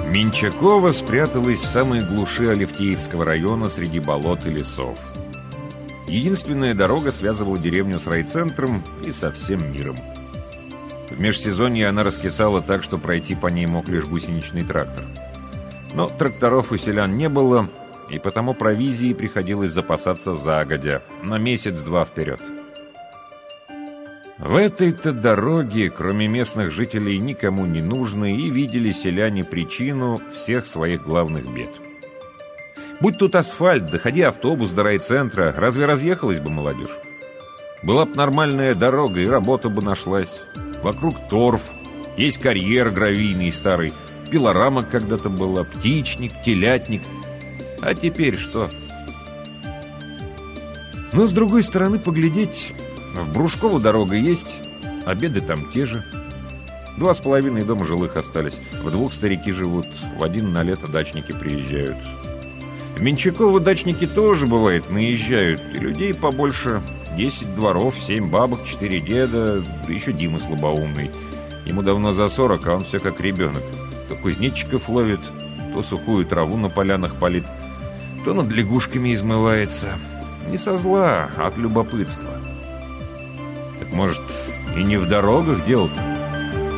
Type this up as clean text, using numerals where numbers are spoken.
Менчаково спряталась в самой глуши Алефтеевского района среди болот и лесов. Единственная дорога связывала деревню с райцентром и со всем миром. В межсезонье она раскисала так, что пройти по ней мог лишь гусеничный трактор. Но тракторов у селян не было, и потому провизии приходилось запасаться загодя, на месяц-два вперед. В этой-то дороге, кроме местных жителей, никому не нужны, и видели селяне причину всех своих главных бед. Будь тут асфальт, доходи автобус до райцентра, разве разъехалась бы молодежь? Была б нормальная дорога, и работа бы нашлась. Вокруг торф, есть карьер гравийный старый, пилорама когда-то была, птичник, телятник. А теперь что? Но, с другой стороны, поглядеть... В Брушково дорога есть, обеды там те же. 2,5 дома жилых остались. В 2 старики живут, в 1 на лето дачники приезжают. В Менчаково дачники тоже, бывает, наезжают. И людей побольше. 10 дворов, 7 бабок, 4 деда, да еще Дима слабоумный. Ему давно за 40, а он все как ребенок. То кузнечиков ловит, то сухую траву на полянах палит, то над лягушками измывается. Не со зла, а от любопытства. Так может, и не в дорогах дело-то?